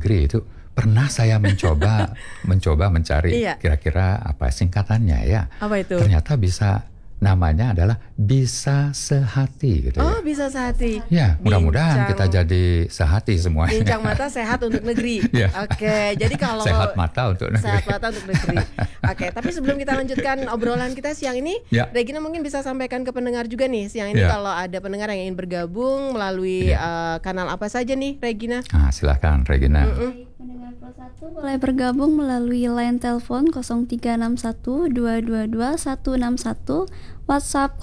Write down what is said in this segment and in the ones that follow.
negeri itu pernah saya mencoba mencari kira-kira apa singkatannya ya. Apa itu? Ternyata namanya adalah bisa sehati gitu. Oh, bisa sehati. Ya, mudah-mudahan kita jadi sehati semuanya. Bincang mata sehat untuk negeri. Oke, jadi kalau sehat mata untuk negeri. Sehat mata untuk negeri. Oke, tapi sebelum kita lanjutkan obrolan kita siang ini, Regina mungkin bisa sampaikan ke pendengar juga nih siang ini kalau ada pendengar yang ingin bergabung melalui kanal apa saja nih, Regina? Silakan Regina. Pendengar Pro 1 boleh bergabung melalui line telepon 0361 222 161, WhatsApp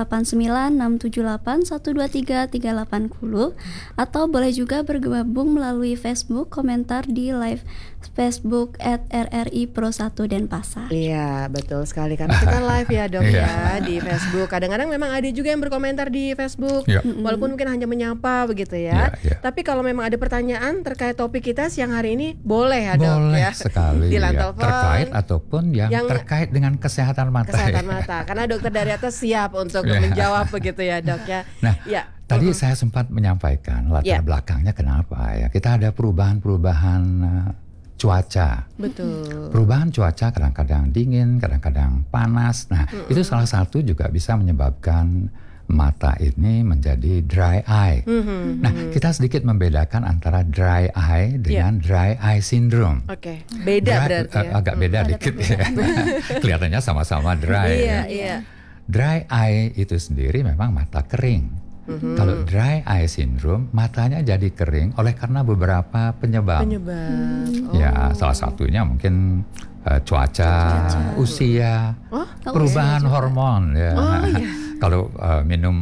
089678123380, atau boleh juga bergabung melalui Facebook, komentar di live Facebook @RRI Pro 1 Denpasar. Iya, betul sekali, karena kita live ya Dok ya di Facebook. Kadang-kadang memang ada juga yang berkomentar di Facebook, walaupun mungkin hanya menyapa begitu ya. Tapi kalau memang ada pertanyaan terkait topik kita siang hari ini, boleh ya Dok? Boleh ya sekali di line ya, telepon, terkait ataupun yang terkait dengan kesehatan mata. Kesehatan mata, karena dokter dari atas siap untuk menjawab begitu ya Dok ya. Nah, tadi saya sempat menyampaikan latar belakangnya kenapa ya. Kita ada perubahan-perubahan cuaca. Betul. Perubahan cuaca kadang-kadang dingin, kadang-kadang panas. Nah, itu salah satu juga bisa menyebabkan mata ini menjadi dry eye. Nah, kita sedikit membedakan antara dry eye dengan dry eye syndrome. Oke, beda berarti ya. Agak beda dikit ya. Kelihatannya sama-sama dry. Dry eye itu sendiri memang mata kering. Kalau dry eye syndrome, matanya jadi kering oleh karena beberapa penyebab. Ya, salah satunya mungkin cuaca, usia, perubahan hormon ya. Kalau minum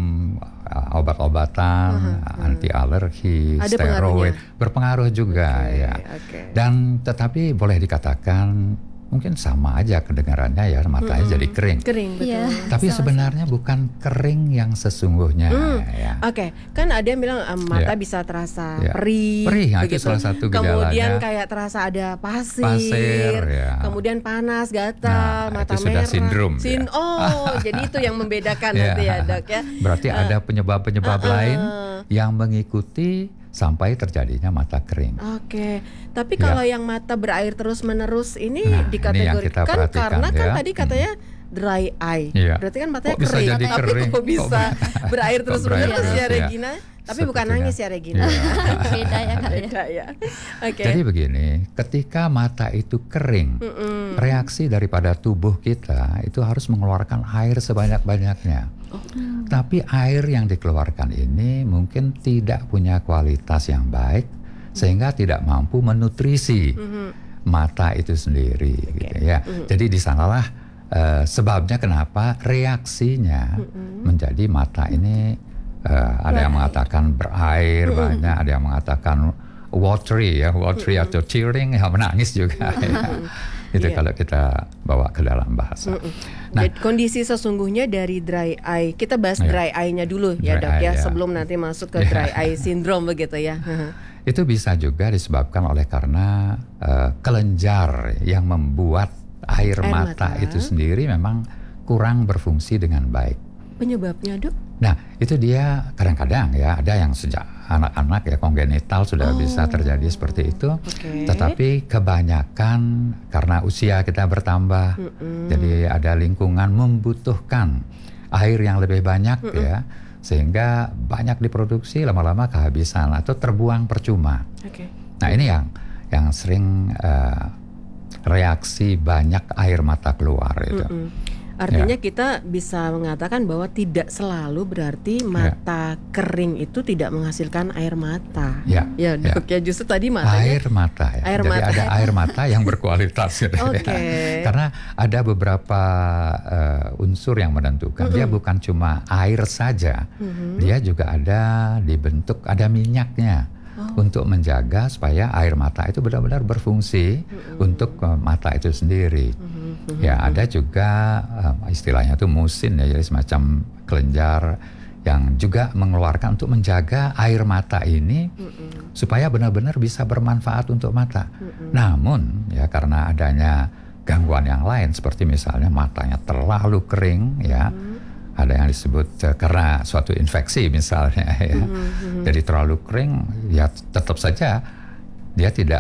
obat-obatan anti alergi, steroid berpengaruh juga ya. Dan tetapi boleh dikatakan mungkin sama aja kedengarannya ya, matanya jadi kering. Kering, betul. Tapi sebenarnya bukan kering yang sesungguhnya. Kan ada yang bilang mata bisa terasa perih itu salah satu gejalanya. Kemudian kayak terasa ada pasir kemudian panas, gatal, mata itu sudah merah. Sindrom. Jadi itu yang membedakan nanti ya Dok ya. Berarti ada penyebab-penyebab lain yang mengikuti sampai terjadinya mata kering. Tapi kalau yang mata berair terus-menerus ini dikategorikan karena kan tadi katanya dry eye. Berarti kan matanya kering. Tapi kok bisa berair terus-menerus ya Regina? Tapi bukan nangis ya Regina. Beda ya Kak. Beda ya. Jadi begini, ketika mata itu kering, reaksi daripada tubuh kita itu harus mengeluarkan air sebanyak-banyaknya. Tapi air yang dikeluarkan ini mungkin tidak punya kualitas yang baik, sehingga tidak mampu menutrisi mata itu sendiri. Gitu ya. Jadi di sanalah sebabnya kenapa reaksinya menjadi mata ini ada yang mengatakan berair banyak, ada yang mengatakan watery atau tearing, menangis juga. Itu kalau kita bawa ke dalam bahasa. Nah, kondisi sesungguhnya dari dry eye, kita bahas dry eye-nya dulu ya Dok ya, sebelum nanti masuk ke dry eye syndrome begitu ya. Itu bisa juga disebabkan oleh karena kelenjar yang membuat air mata itu sendiri memang kurang berfungsi dengan baik. Penyebabnya Dok? Nah, itu dia kadang-kadang ya, ada yang sejak anak-anak ya kongenital sudah bisa terjadi seperti itu. Tetapi kebanyakan karena usia kita bertambah, jadi ada lingkungan membutuhkan air yang lebih banyak ya, sehingga banyak diproduksi, lama-lama kehabisan atau terbuang percuma. Nah, ini yang sering reaksi banyak air mata keluar itu. Artinya kita bisa mengatakan bahwa tidak selalu berarti mata kering itu tidak menghasilkan air mata. Ya Dok ya, justru tadi matanya air mata ya. Jadi ada air mata yang berkualitas gitu ya. Karena ada beberapa unsur yang menentukan. Dia bukan cuma air saja. Dia juga ada dibentuk, ada minyaknya. Untuk menjaga supaya air mata itu benar-benar berfungsi untuk mata itu sendiri. Ya, ada juga istilahnya itu musin ya, jadi semacam kelenjar yang juga mengeluarkan untuk menjaga air mata ini supaya benar-benar bisa bermanfaat untuk mata. Namun ya karena adanya gangguan yang lain seperti misalnya matanya terlalu kering ya, ada yang disebut karena suatu infeksi misalnya ya. Jadi terlalu kering ya tetap saja dia tidak